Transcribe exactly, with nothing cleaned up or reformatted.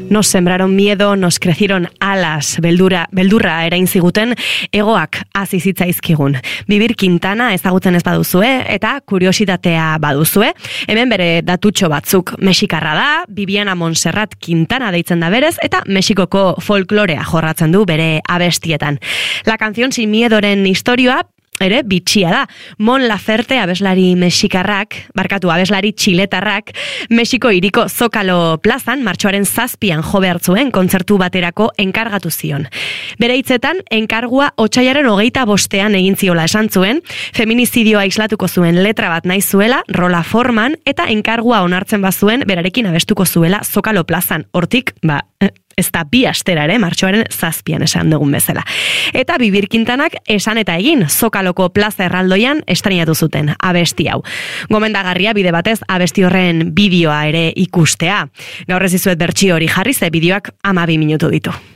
Nos sembraron miedo, nos crecieron alas, beldura, beldurra erain ziguten, egoak hasi zitzaizkigun. Bibir Quintana ezagutzen ez baduzue, eta kuriositatea baduzue. Hemen bere datutxo batzuk. Mexikarra da, Viviana Montserrat Quintana deitzen da berez, eta Mexikoko folklorea jorratzen du bere abestietan. La canción sin miedoren historioa, ere, bitxia da. Mon Laferte abeslari mexikarrak, barkatu abeslari txiletarrak, Mexiko hiriko Zokalo plazan, martxoaren zazpian jo behar zuen kontzertu baterako enkargatu zion. Bere hitzetan, enkargua otsailaren hogeita bostean egin ziola esan zuen, feminizidioa islatuko zuen letra bat nahi zuela, rola forman, eta enkargua onartzen bazuen, berarekin abestuko zuela Zokalo plazan. Hortik, ba, ez da bi astera ere, martxoaren zazpian esan dugun bezala. Eta Bibir Quintanak esan eta egin, Zokaloko plaza erraldoian estrenatu zuten abesti hau. Gomendagarria bide batez abesti horren bideoa ere ikustea. Gaur ez dizuet bertsio hori jarri, ze bideoak hamabi minutu ditu.